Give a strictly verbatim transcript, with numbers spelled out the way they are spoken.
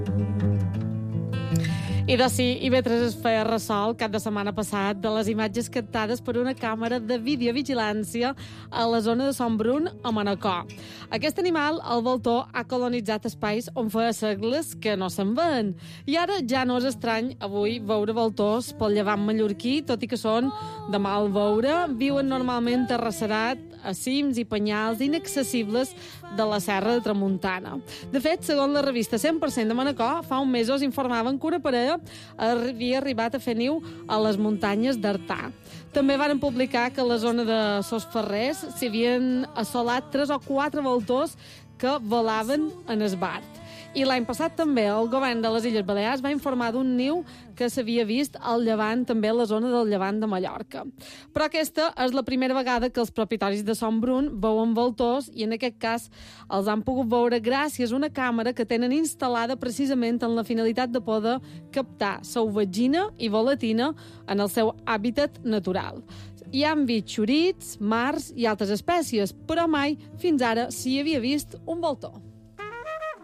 I de sí, I B tres es feia ressò el cap de setmana passat de les imatges captades per una càmera de videovigilància a la zona de Son Brun, a Manacor. Aquest animal, el voltor, ha colonitzat espais on feia segles que no se'n veuen. I ara ja no és estrany avui veure voltors pel llevant mallorquí, tot i que són de mal veure, viuen normalment arrecerat a cims i penyals inaccessibles de la Serra de Tramuntana. De fet, segons la revista cent per cent de Manacor, fa uns mesos informaven que una parella havia arribat a fer niu a les muntanyes d'Artà. També van publicar que a la zona de Sos Ferrers s'hi havien assolat tres o quatre voltors que volaven en esbart. I l'any passat també el govern de les Illes Balears va informar d'un niu que s'havia vist al llevant, també a la zona del llevant de Mallorca. Però aquesta és la primera vegada que els propietaris de Son Brun veuen voltors i en aquest cas els han pogut veure gràcies a una càmera que tenen instal·lada precisament en la finalitat de poder captar sauvatgina i volatina en el seu hàbitat natural. Hi han vist xurits, mars i altres espècies, però mai fins ara s'hi havia vist un voltor.